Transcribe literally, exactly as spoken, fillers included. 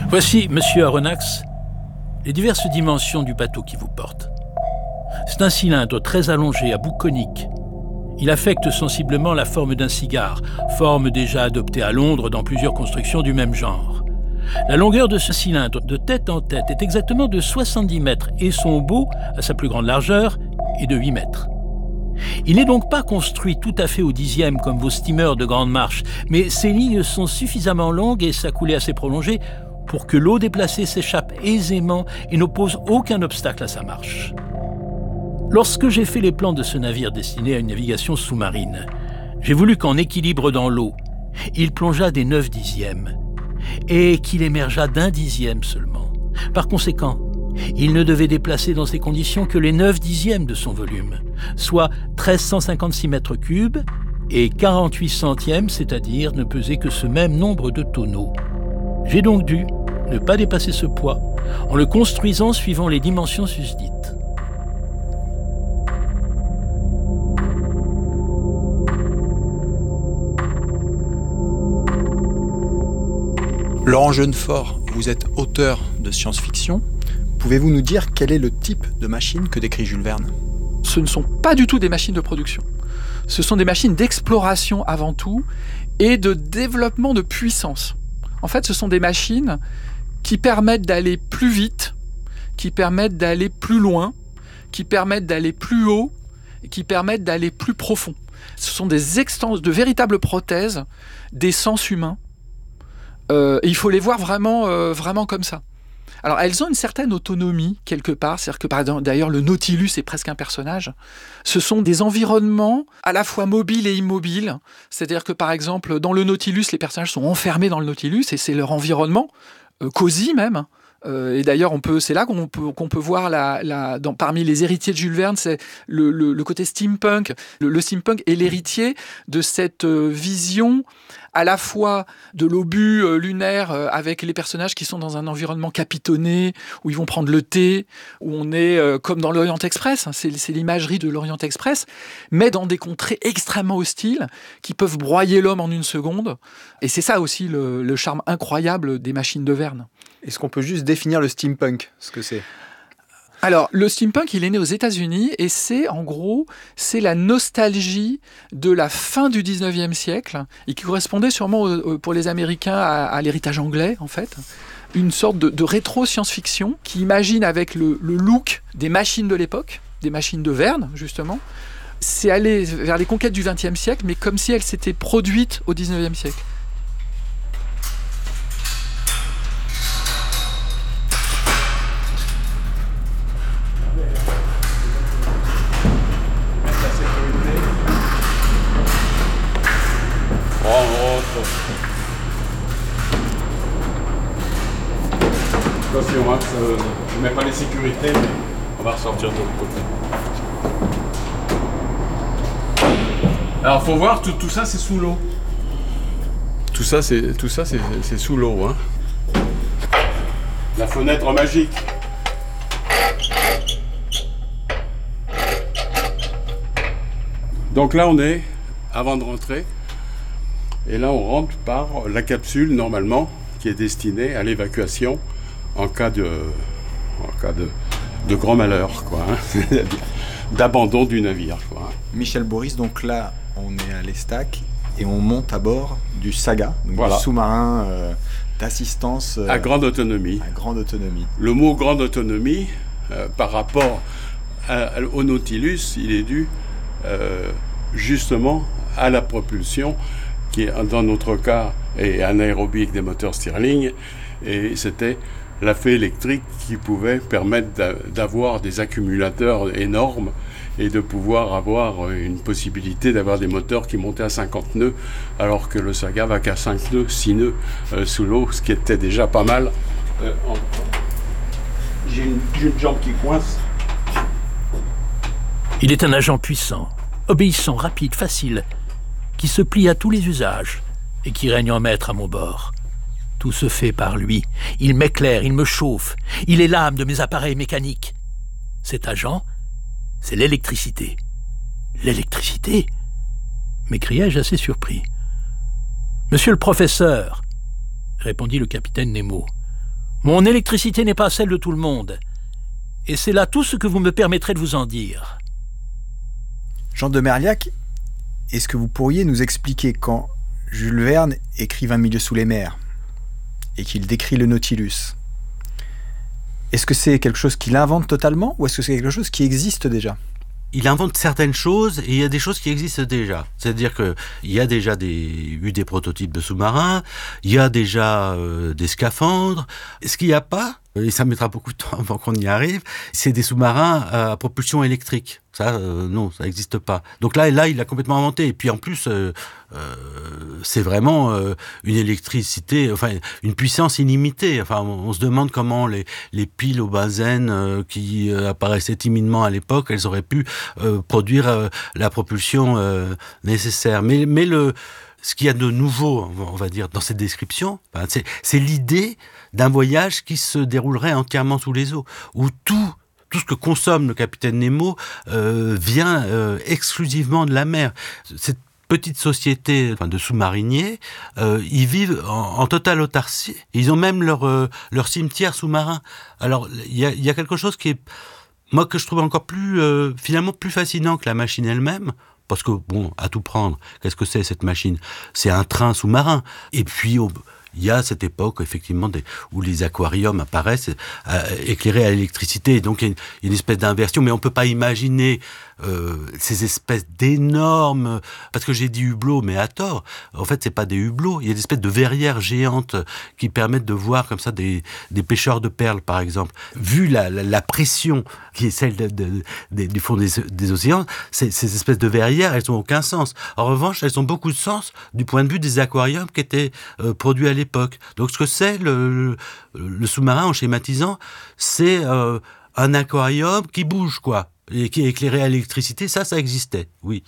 Voici, monsieur Aronnax, les diverses dimensions du bateau qui vous porte. C'est un cylindre très allongé à bout conique. Il affecte sensiblement la forme d'un cigare, forme déjà adoptée à Londres dans plusieurs constructions du même genre. La longueur de ce cylindre, de tête en tête, est exactement de soixante-dix mètres et son bau, à sa plus grande largeur, est de huit mètres. Il n'est donc pas construit tout à fait au dixième comme vos steamers de grande marche, mais ses lignes sont suffisamment longues et sa coulée assez prolongée pour que l'eau déplacée s'échappe aisément et n'oppose aucun obstacle à sa marche. Lorsque j'ai fait les plans de ce navire destiné à une navigation sous-marine, j'ai voulu qu'en équilibre dans l'eau, il plongeât des neuf dixièmes et qu'il émergeât d'un dixième seulement. Par conséquent, il ne devait déplacer dans ces conditions que les neuf dixièmes de son volume, soit mille trois cent cinquante-six mètres cubes et quarante-huit centièmes, c'est-à-dire ne peser que ce même nombre de tonneaux. J'ai donc dû ne pas dépasser ce poids en le construisant suivant les dimensions susdites. Laurent Jeunefort, vous êtes auteur de science-fiction. Pouvez-vous nous dire quel est le type de machine que décrit Jules Verne ? Ce ne sont pas du tout des machines de production. Ce sont des machines d'exploration avant tout et de développement de puissance. En fait, ce sont des machines qui permettent d'aller plus vite, qui permettent d'aller plus loin, qui permettent d'aller plus haut et qui permettent d'aller plus profond. Ce sont des extensions, de véritables prothèses des sens humains. Euh, et il faut les voir vraiment, euh, vraiment comme ça. Alors, elles ont une certaine autonomie, quelque part. C'est-à-dire que, par exemple, d'ailleurs, le Nautilus est presque un personnage. Ce sont des environnements à la fois mobiles et immobiles. C'est-à-dire que, par exemple, dans le Nautilus, les personnages sont enfermés dans le Nautilus et c'est leur environnement, euh, cosy même. Euh, et d'ailleurs, on peut, c'est là qu'on peut, qu'on peut voir la, la, dans, parmi les héritiers de Jules Verne, c'est le, le, le côté steampunk. Le, le steampunk est l'héritier de cette euh, vision à la fois de l'obus euh, lunaire euh, avec les personnages qui sont dans un environnement capitonné, où ils vont prendre le thé, où on est euh, comme dans l'Orient Express, hein, c'est, c'est l'imagerie de l'Orient Express, mais dans des contrées extrêmement hostiles qui peuvent broyer l'homme en une seconde. Et c'est ça aussi le, le charme incroyable des machines de Verne. Est-ce qu'on peut juste définir le steampunk, ce que c'est ? Alors, le steampunk, il est né aux États-Unis et c'est, en gros, c'est la nostalgie de la fin du dix-neuvième siècle et qui correspondait sûrement, euh, pour les Américains, à, à l'héritage anglais, en fait. Une sorte de, de rétro-science-fiction qui imagine avec le, le look des machines de l'époque, des machines de Verne, justement. C'est aller vers les conquêtes du vingtième siècle, mais comme si elles s'étaient produites au dix-neuvième siècle. Attention, hein, ça, je ne mets pas les sécurités, mais on va ressortir de l'autre côté. Alors, faut voir, tout, tout ça, c'est sous l'eau. Tout ça, c'est, tout ça, c'est, c'est sous l'eau. Hein. La fenêtre magique. Donc là, on est avant de rentrer. Et là, on rentre par la capsule, normalement, qui est destinée à l'évacuation en cas de, en cas de, de grand malheur, quoi, hein, d'abandon du navire, quoi. Michel Boris, donc là, on est à l'Estac et on monte à bord du Saga, donc voilà. Du sous-marin euh, d'assistance euh, à grande autonomie. À grande autonomie. Le mot grande autonomie, euh, par rapport à, à, au Nautilus, il est dû euh, justement à la propulsion, qui est dans notre cas est anaérobie avec des moteurs Stirling, et c'était l'effet électrique qui pouvait permettre d'avoir des accumulateurs énormes et de pouvoir avoir une possibilité d'avoir des moteurs qui montaient à cinquante nœuds, alors que le Saga va qu'à cinq nœuds, six nœuds euh, sous l'eau, ce qui était déjà pas mal. Euh, en... J'ai une, j'ai une jambe qui coince. Il est un agent puissant, obéissant, rapide, facile, qui se plie à tous les usages et qui règne en maître à mon bord. Tout se fait par lui. Il m'éclaire, il me chauffe. Il est l'âme de mes appareils mécaniques. Cet agent, c'est l'électricité. L'électricité ? m'écriai-je assez surpris. « Monsieur le professeur !» répondit le capitaine Nemo. Mon électricité n'est pas celle de tout le monde. Et c'est là tout ce que vous me permettrez de vous en dire. Jean de Merliac, est-ce que vous pourriez nous expliquer quand Jules Verne écrit vingt milieux sous les mers et qu'il décrit le Nautilus, est-ce que c'est quelque chose qu'il invente totalement ou est-ce que c'est quelque chose qui existe déjà ? Il invente certaines choses et il y a des choses qui existent déjà. C'est-à-dire qu'il y a déjà des, eu des prototypes de sous-marins, il y a déjà euh, des scaphandres. Ce qu'il n'y a pas, et ça mettra beaucoup de temps avant qu'on y arrive, c'est des sous-marins à propulsion électrique. Ça, euh, non, ça n'existe pas. Donc là, là, il l'a complètement inventé. Et puis en plus, euh, euh, c'est vraiment euh, une électricité, enfin une puissance illimitée. Enfin, on, on se demande comment les, les piles au benzène euh, qui euh, apparaissaient timidement à l'époque, elles auraient pu euh, produire euh, la propulsion euh, nécessaire. Mais, mais le, ce qu'il y a de nouveau, on va dire, dans cette description, ben, c'est, c'est l'idée d'un voyage qui se déroulerait entièrement sous les eaux, où tout Tout ce que consomme le capitaine Nemo euh, vient euh, exclusivement de la mer. Cette petite société enfin, de sous-mariniers, euh, ils vivent en, en totale autarcie. Ils ont même leur, euh, leur cimetière sous-marin. Alors, il y a, y a quelque chose qui est, moi, que je trouve encore plus, euh, finalement, plus fascinant que la machine elle-même. Parce que, bon, à tout prendre, qu'est-ce que c'est cette machine ? C'est un train sous-marin. Et puis, au, il y a cette époque, effectivement, des, où les aquariums apparaissent euh, éclairés à l'électricité. Et donc, il y a une, une espèce d'inversion. Mais on ne peut pas imaginer euh, ces espèces d'énormes... Parce que j'ai dit hublots, mais à tort. En fait, ce n'est pas des hublots. Il y a des espèces de verrières géantes qui permettent de voir comme ça des, des pêcheurs de perles, par exemple. Vu la, la, la pression qui est celle de, de, de, du fond des, des océans, ces, ces espèces de verrières, elles n'ont aucun sens. En revanche, elles ont beaucoup de sens du point de vue des aquariums qui étaient euh, produits à l'époque. Époque. Donc ce que c'est le, le, le sous-marin en schématisant, c'est euh, un aquarium qui bouge quoi, et qui est éclairé à l'électricité, ça, ça existait, oui.